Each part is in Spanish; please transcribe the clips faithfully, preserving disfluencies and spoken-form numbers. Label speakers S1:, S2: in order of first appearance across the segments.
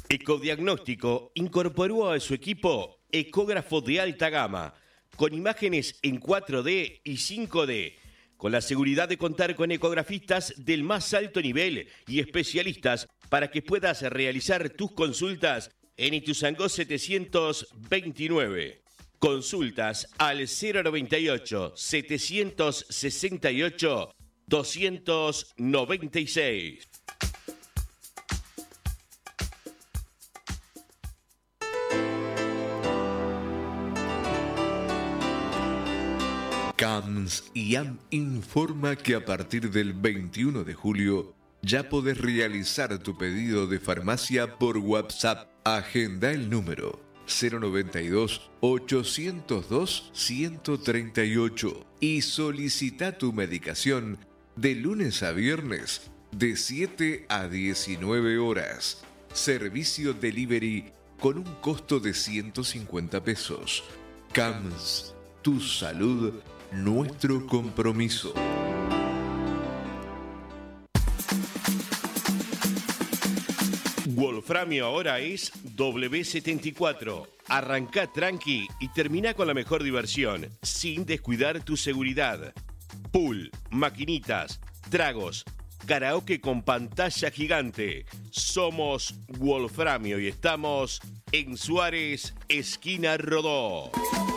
S1: Ecodiagnóstico incorporó a su equipo ecógrafo de alta gama, con imágenes en cuatro D y cinco D, con la seguridad de contar con ecografistas del más alto nivel y especialistas para que puedas realizar tus consultas en Ituzaingó setecientos veintinueve. Consultas al cero noventa y ocho, setecientos sesenta y ocho, doscientos noventa y seis.
S2: C A M S I A M informa que a partir del veintiuno de julio ya podés realizar tu pedido de farmacia por WhatsApp. Agenda el número cero noventa y dos, ochocientos dos, ciento treinta y ocho y solicita tu medicación de lunes a viernes de siete a diecinueve horas. Servicio delivery con un costo de ciento cincuenta pesos. C A M S, tu salud, nuestro compromiso.
S1: Wolframio ahora es W setenta y cuatro. Arrancá tranqui y termina con la mejor diversión, sin descuidar tu seguridad. Pool, maquinitas, tragos, karaoke con pantalla gigante. Somos Wolframio y estamos en Suárez, esquina Rodó.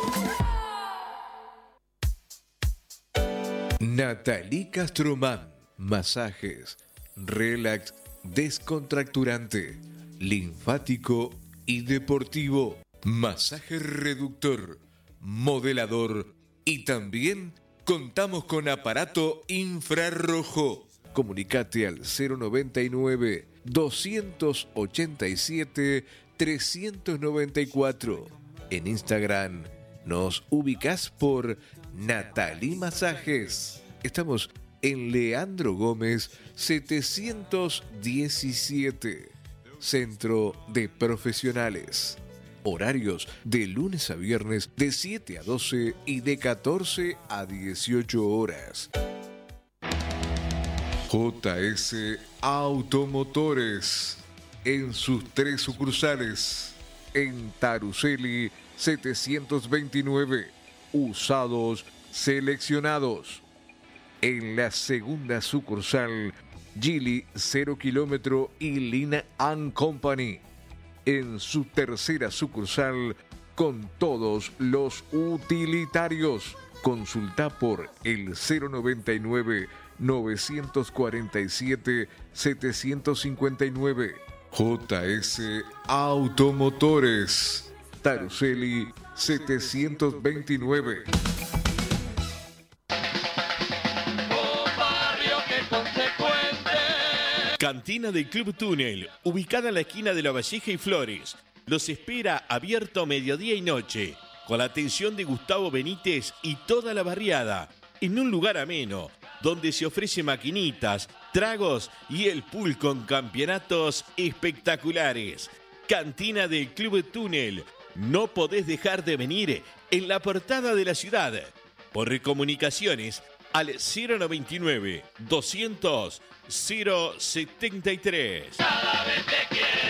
S2: Nathalie Castromán, masajes, relax, descontracturante, linfático y deportivo, masaje reductor, modelador y también contamos con aparato infrarrojo. Comunicate al cero noventa y nueve, doscientos ochenta y siete, trescientos noventa y cuatro. En Instagram nos ubicás por Nathalie Masajes. Estamos en Leandro Gómez setecientos diecisiete. Centro de Profesionales. Horarios de lunes a viernes de siete a doce y de catorce a dieciocho horas. J S Automotores en sus tres sucursales. En Taruseli setecientos veintinueve. Usados seleccionados. En la segunda sucursal, Gili cero kilómetro y Lina and Company. En su tercera sucursal, con todos los utilitarios. Consulta por el cero noventa y nueve, novecientos cuarenta y siete, setecientos cincuenta y nueve. J S Automotores. Taruseli setecientos veintinueve.
S1: Cantina del Club Túnel, ubicada en la esquina de La Valleja y Flores. Los espera abierto mediodía y noche, con la atención de Gustavo Benítez y toda la barriada, en un lugar ameno, donde se ofrece maquinitas, tragos y el pool con campeonatos espectaculares. Cantina del Club Túnel. No podés dejar de venir en la portada de la ciudad. Por comunicaciones al cero noventa y nueve, doscientos, cero setenta y tres.
S3: Cada vez te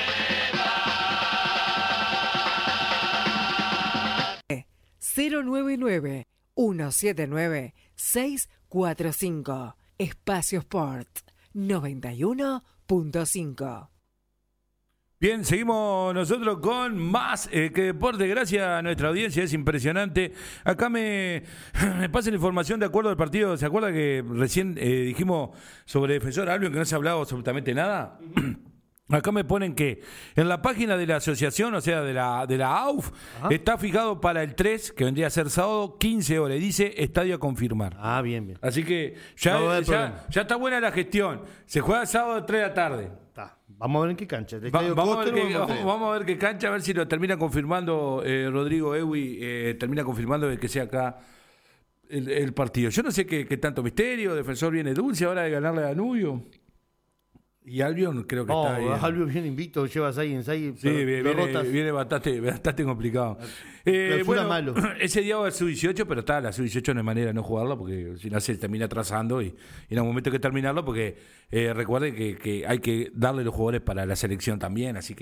S3: quiero.
S4: cero noventa y nueve, ciento setenta y nueve, seiscientos cuarenta y cinco. Espacio Sport noventa y uno punto cinco.
S5: Bien, seguimos nosotros con más eh, que deporte. Gracias a nuestra audiencia, es impresionante. Acá me, me pasa la información de acuerdo al partido. ¿Se acuerda que recién eh, dijimos sobre Defensor Albion que no se ha hablado absolutamente nada? Acá me ponen que en la página de la asociación, o sea, de la de la A U F, ajá, está fijado para el tres, que vendría a ser sábado, quince horas. Y dice estadio a confirmar.
S6: Ah, bien, bien.
S5: Así que ya,
S6: no
S5: ya, ya está buena la gestión. Se juega sábado tres de la tarde.
S6: Está. Vamos a ver en qué cancha.
S5: Va, vamos, a ver qué, vamos, vamos a ver qué cancha, a ver si lo termina confirmando eh, Rodrigo Ewi, eh, termina confirmando que sea acá el, el partido. Yo no sé qué, qué tanto misterio, Defensor viene dulce ahora de ganarle a Danubio. Y Albion creo que
S6: no,
S5: está ahí.
S6: Albion viene invicto, lleva seis en seis.
S5: Sí, viene, viene, viene bastante, bastante complicado. Eh, bueno, malo. Ese día va a sub dieciocho, pero está, la sub dieciocho no hay manera de no jugarla porque si no se termina atrasando y, y en algún momento hay que terminarlo porque eh, recuerden que, que hay que darle los jugadores para la selección también, así que